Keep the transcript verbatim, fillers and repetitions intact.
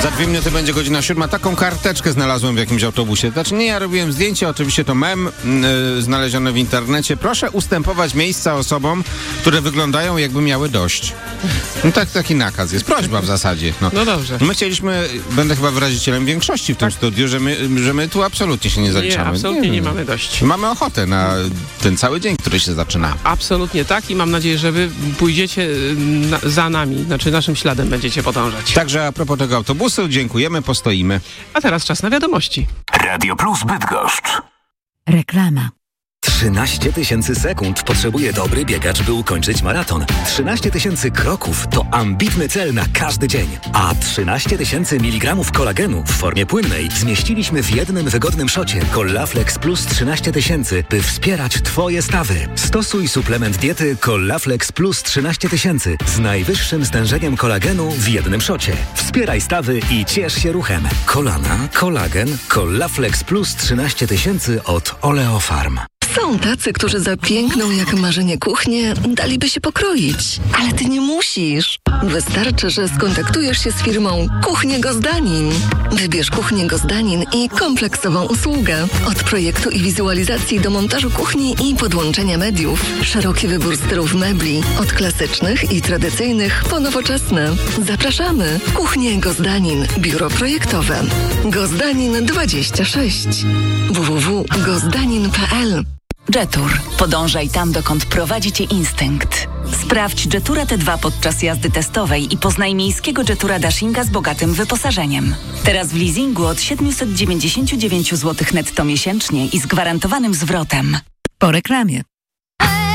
Za dwie minuty będzie godzina siódma. Taką karteczkę znalazłem w jakimś autobusie. Znaczy nie, ja robiłem zdjęcie, oczywiście to mem yy, znaleziony w internecie. Proszę ustępować miejsca osobom, które wyglądają jakby miały dość. No tak, taki nakaz jest. Prośba w zasadzie. No, no dobrze. My chcieliśmy, będę chyba wyrazicielem większości w tym tak. studiu, że my, że my tu absolutnie się nie zaliczamy. Nie, absolutnie nie, nie mamy dość. Mamy ochotę na ten cały dzień, który się zaczyna. Absolutnie tak i mam nadzieję, że wy pójdziecie na, za nami, znaczy naszym śladem będziecie podążać. Także a propos tego autobusu, dziękujemy, postoimy. A teraz czas na wiadomości. Radio Plus Bydgoszcz. Reklama. trzynaście tysięcy sekund potrzebuje dobry biegacz, by ukończyć maraton. trzynaście tysięcy kroków to ambitny cel na każdy dzień. A trzynaście tysięcy miligramów kolagenu w formie płynnej zmieściliśmy w jednym wygodnym szocie Collaflex Plus trzynaście tysięcy, by wspierać Twoje stawy. Stosuj suplement diety Collaflex Plus trzynaście tysięcy z najwyższym stężeniem kolagenu w jednym szocie. Wspieraj stawy i ciesz się ruchem. Kolana, kolagen, Collaflex Plus trzynaście tysięcy od Oleofarm. Są tacy, którzy za piękną jak marzenie kuchnię daliby się pokroić. Ale ty nie musisz. Wystarczy, że skontaktujesz się z firmą Kuchnie Gozdanin. Wybierz Kuchnię Gozdanin i kompleksową usługę. Od projektu i wizualizacji do montażu kuchni i podłączenia mediów. Szeroki wybór stylów mebli. Od klasycznych i tradycyjnych po nowoczesne. Zapraszamy. Kuchnie Gozdanin. Biuro projektowe. Gozdanin dwadzieścia sześć. w w w kropka gozdanin kropka p l. Jetur. Podążaj tam, dokąd prowadzi cię instynkt. Sprawdź Jetura T dwa podczas jazdy testowej i poznaj miejskiego Jetura Dashinga z bogatym wyposażeniem. Teraz w leasingu od siedemset dziewięćdziesiąt dziewięć złotych netto miesięcznie i z gwarantowanym zwrotem. Po reklamie.